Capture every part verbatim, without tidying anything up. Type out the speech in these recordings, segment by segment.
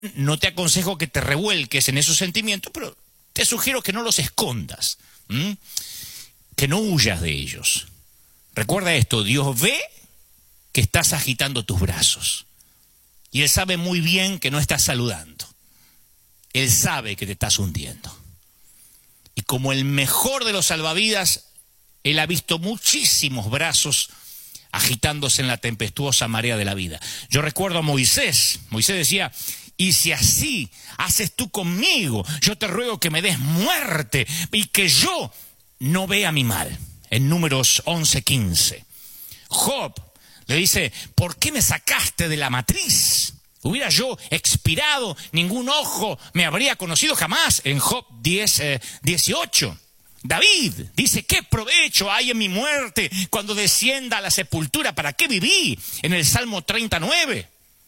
no te aconsejo que te revuelques en esos sentimientos, pero te sugiero que no los escondas, ¿m? que no huyas de ellos. Recuerda esto, Dios ve que estás agitando tus brazos y Él sabe muy bien que no estás saludando. Él sabe que te estás hundiendo. Y como el mejor de los salvavidas, Él ha visto muchísimos brazos agitándose en la tempestuosa marea de la vida. Yo recuerdo a Moisés. Moisés decía, y si así haces tú conmigo, yo te ruego que me des muerte y que yo no vea mi mal. En Números once quince. Job le dice, ¿por qué me sacaste de la matriz? Hubiera yo expirado, ningún ojo me habría conocido jamás. En Job diez, dieciocho. David dice, ¿qué provecho hay en mi muerte cuando descienda a la sepultura? ¿Para qué viví? En el Salmo treinta y nueve.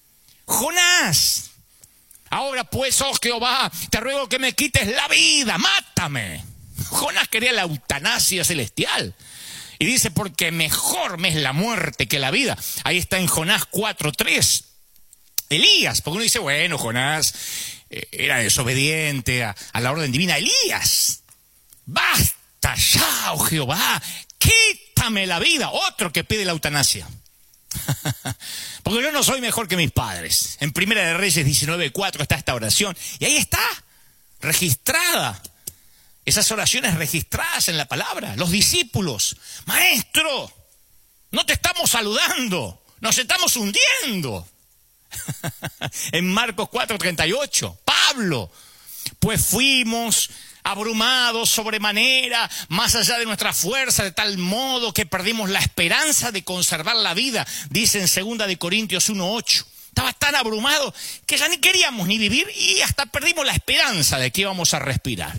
Jonás, ahora pues, oh Jehová, te ruego que me quites la vida, mátame. Jonás quería la eutanasia celestial. Y dice, porque mejor me es la muerte que la vida. Ahí está en Jonás cuatro tres. Elías, porque uno dice, bueno, Jonás eh, era desobediente a, a la orden divina. Elías, basta ya, oh Jehová, quítame la vida. Otro que pide la eutanasia. Porque yo no soy mejor que mis padres. En Primera de Reyes diecinueve cuatro está esta oración. Y ahí está, registrada. Esas oraciones registradas en la palabra. Los discípulos, maestro, no te estamos saludando, nos estamos hundiendo. En Marcos cuatro treinta y ocho, Pablo, pues fuimos abrumados sobremanera, más allá de nuestra fuerza, de tal modo que perdimos la esperanza de conservar la vida, dice en Segunda de Corintios uno ocho. Estaba tan abrumado que ya ni queríamos ni vivir y hasta perdimos la esperanza de que íbamos a respirar.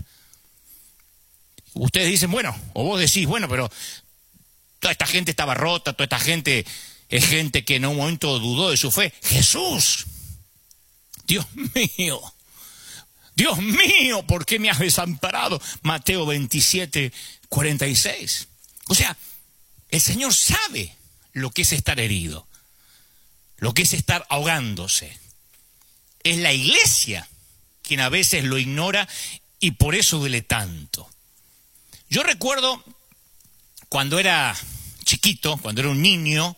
Ustedes dicen, bueno, o vos decís, bueno, pero toda esta gente estaba rota, toda esta gente es gente que en un momento dudó de su fe. Jesús, Dios mío, Dios mío, ¿por qué me has desamparado? Mateo veintisiete cuarenta y seis. O sea, el Señor sabe lo que es estar herido, lo que es estar ahogándose. Es la iglesia quien a veces lo ignora y por eso duele tanto. Yo recuerdo cuando era chiquito, cuando era un niño,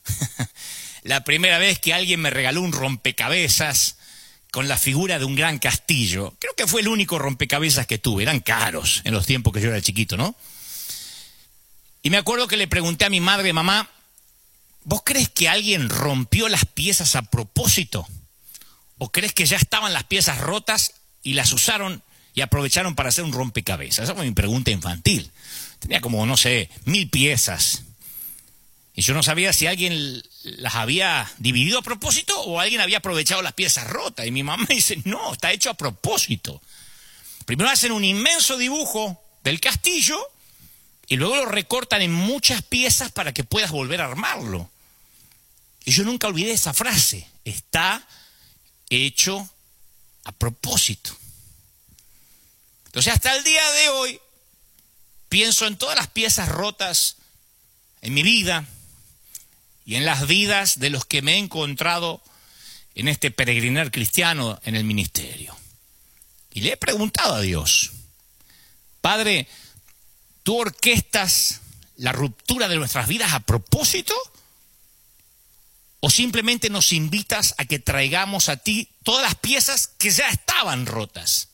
la primera vez que alguien me regaló un rompecabezas con la figura de un gran castillo. Creo que fue el único rompecabezas que tuve. Eran caros en los tiempos que yo era chiquito, ¿no? Y me acuerdo que le pregunté a mi madre, mamá, ¿vos crees que alguien rompió las piezas a propósito? ¿O crees que ya estaban las piezas rotas y las usaron y aprovecharon para hacer un rompecabezas? Esa fue mi pregunta infantil. Tenía como, no sé, mil piezas. Y yo no sabía si alguien las había dividido a propósito o alguien había aprovechado las piezas rotas. Y mi mamá dice, no, está hecho a propósito. Primero hacen un inmenso dibujo del castillo y luego lo recortan en muchas piezas para que puedas volver a armarlo. Y yo nunca olvidé esa frase. Está hecho a propósito. Entonces, hasta el día de hoy, pienso en todas las piezas rotas en mi vida y en las vidas de los que me he encontrado en este peregrinar cristiano en el ministerio. Y le he preguntado a Dios, Padre, ¿tú orquestas la ruptura de nuestras vidas a propósito? ¿O simplemente nos invitas a que traigamos a ti todas las piezas que ya estaban rotas?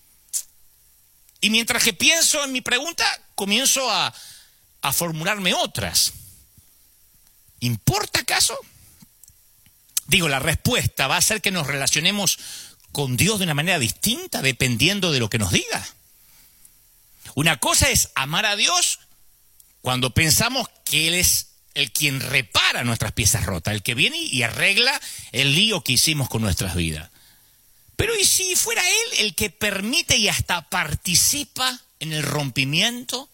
Y mientras que pienso en mi pregunta, comienzo a, a formularme otras. ¿Importa acaso? Digo, la respuesta va a ser que nos relacionemos con Dios de una manera distinta dependiendo de lo que nos diga. Una cosa es amar a Dios cuando pensamos que Él es el quien repara nuestras piezas rotas, el que viene y arregla el lío que hicimos con nuestras vidas. Pero ¿y si fuera Él el que permite y hasta participa en el rompimiento?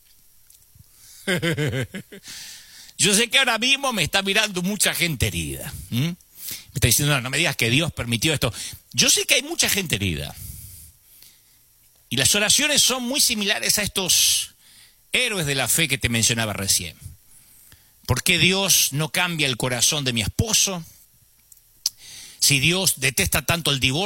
Yo sé que ahora mismo me está mirando mucha gente herida. ¿Mm? Me está diciendo, no, no me digas que Dios permitió esto. Yo sé que hay mucha gente herida. Y las oraciones son muy similares a estos héroes de la fe que te mencionaba recién. ¿Por qué Dios no cambia el corazón de mi esposo? Si Dios detesta tanto el divorcio,